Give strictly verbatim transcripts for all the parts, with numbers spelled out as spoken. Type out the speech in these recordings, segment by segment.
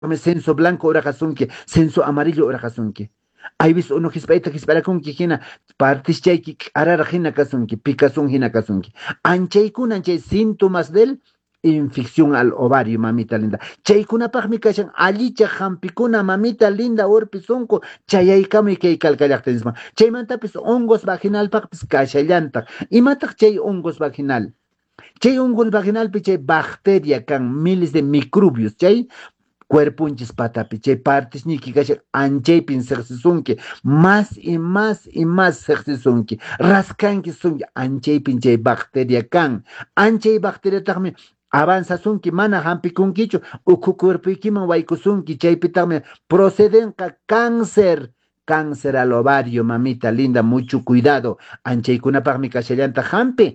censo blanco ora kasunki, censo amarillo ora kasunki. Hay vis uno hispaita hisparakunki hina, partis chayki arara hina kasunki, picazón hina kasunki. Anchaykuna anchay síntomas del infección al ovario, mamita linda. Chaykunapaqmi kashan allicha hampikuna, mamita linda, urpisunku, chayaykami kay kalkallaqtanisma. Chaymantapis hongos vaginalpaqpis kashallantaq. Imataq chay hongos vaginal? Chay hongos vaginalpi chay bacteria kan, miles de microbios, chay cuerpunchis patapi, chay partes niki kashan anchaypin seqsisunki, más y más y más seqsisunki, raskanki sunki, anchaypin chay bacteria kan, anchay bacteria taqmi avanzasunki, mana hampikunkichu, uku cuerpuykiman waykusunki, chaypitaqmi procedenqa cáncer, cáncer al ovario, mamita linda, mucho cuidado, anchaykunapaqmi kashallanta hampi,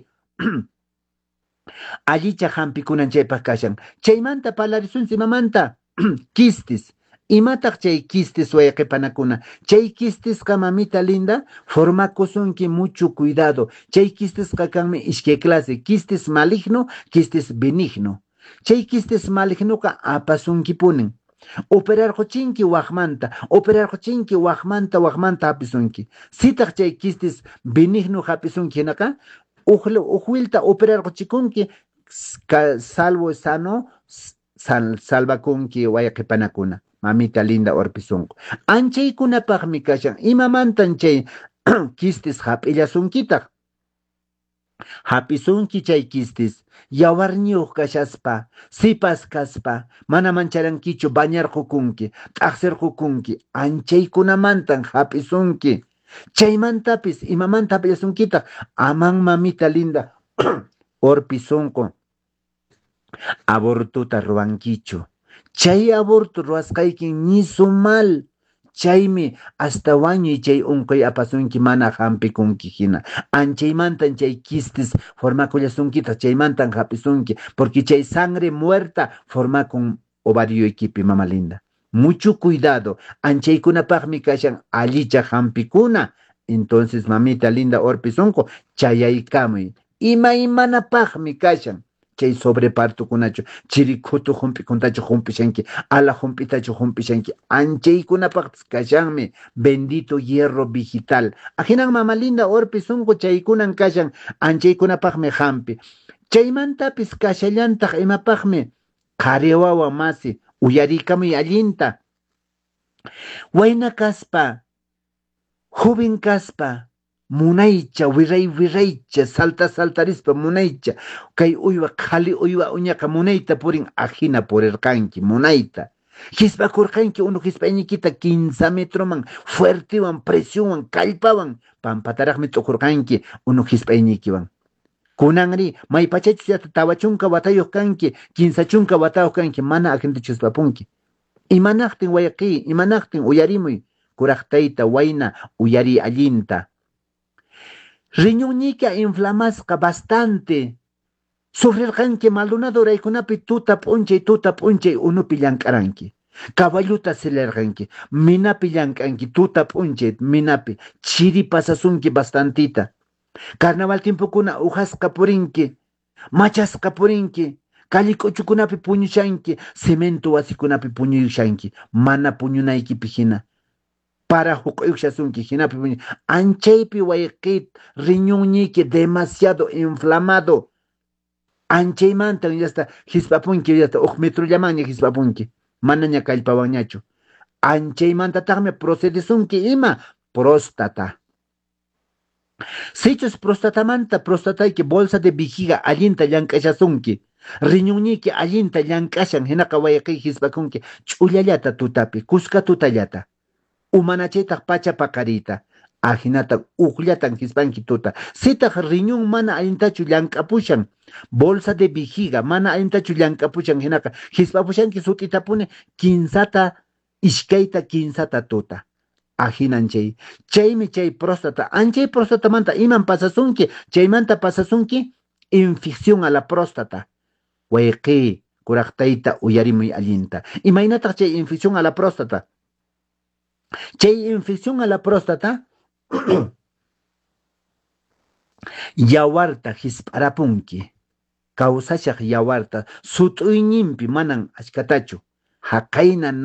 allicha hampikunan chaypaq kashan, chaymanta palarisunsi mamanta, quistis. Imataq chay quistis wayqipanakuna. Chay quistis ka mamita linda, formakusunki mucho cuidado. Chay quistis ka kanmi ishke clase. Quistis maligno, quistis benigno. Chay quistis maligno ka apasunki punen. Operar chinki wahmanta, operar chinki wahmanta, wahmanta hapisunki. Sitaq chay quistis benigno hapisunki naka, ujuilta operar chikunki, salvo sano, Sal, salvakunki wayqipanakuna, mamita linda orpisunku. Anchaykunapaqmi kashan, imamantan chay quistis hap'illasunkitaq. Hapisunki chay quistis, yawarniyuq kashaspa, sipas kaspa, mana mancharankichu bañarqukunki, t'aqsirqukunki, anchaykunamantan hapisunki. Chaymantapis imamanta hap'illasunkitaq, aman mamita linda orpisunku. Abortuta ruankichu. Chay aborto ruasqayki nisu mal. Chaymi hasta wañuy chay unquy apasunki mana hampikunki hina. Anchaymantan chay quistis formakullasunkita, chaymantan hapisunki, porque chay sangre muerta formakun ovarioykipi, mama linda. Mucho cuidado. Anchaykunapaqmi kashan allicha hampikuna. Entonces, mamita linda orpisunku, chayaykamuy. Ima imanapaqmi kashan. Chay sobreparto kunacho, chirikutu humpi kuntacho humpishanki, ala humpitacho humpishanki, anchaykunapaqtis kashanmi, bendito hierro vegetal. Ajinan mama linda orpisunku chaykunan kashan, anchaykunapaqmi hampi. Chaymantapis kashallantaq imapaqmi, qariwawa masi, uyarikamuy allinta. Wayna kaspa, joven kaspa, munaycha, wiray wiraycha, salta saltarispa munaycha, kay uywa khali uywa uñaqa munayta purin ajina purirqanki, munayta. Hispakurqanki unu hispaynikita quince metroman, fuertewan, presionwan, kallpawan, pampataraqmi t'ukurqanki unu hispaynikiwan. Kunanri, may pachachus yata tawachunka watayuq kanki, quince chunka watayuq kanki, mana agente chispapunki. Imanaqtin wayqi, imanaqtin uyarimuy, kuraqtayta wayna uyari allinta. Riñonñiqa inflamasqa bastante. Sufrirqanki Maldonado raykunapi tuta p'unchay, tuta p'unchay unupi llank'aranki. Caballuta acelerqanki, minapi llank'anki, tuta p'unchay, minapi. Chiri pasasunki bastantita. Carnaval tiempukuna ujasqa purinki, machasqa purinki, kallik'uchukunapi puñushanki, cemento wasikunapi puñushanki, mana puñunaykipi hina. Para huq'ukshasunki hinapi puñu. Anchaypi wayqit riñonñiki demasiado inflamado. Anchaymanta ya está hispapunki, ya está uj metro llamaña hispapunki. Manaña kallpawañachu. Anchaymanta taqmi procedisunki ima próstata. Sichus prostatamanta prostatayki bolsa de vejiga allinta llank'ashasunki. Riñonñiki allinta llank'ashan hinaqa wayqi hispakunki. Ch'ullallata tutapi, kuska tutallata. Umanachaytaq pacha pakarita. Ajinata uqllatan hispanki tuta. Sitaq riñon mana allintachu llank'apushan. Bolsa de vejiga mana allintachu llank'apushan hinaqa. Hispapushanki sutitapuni quinsata ishkayta quinsata tuta. Ajinan chay. Chaymi chay próstata. Anchay próstatamanta iman pasasunki. Chaymanta pasasunki infección a la próstata. Wayqi kuraqtayta uyarimuy allinta. Imaynataq chay infección a la próstata. Chay infección a la próstata yawarta hisp'arapunki. Kawsashaq yawarta sut'uyninpi manan achkatachu. haqayna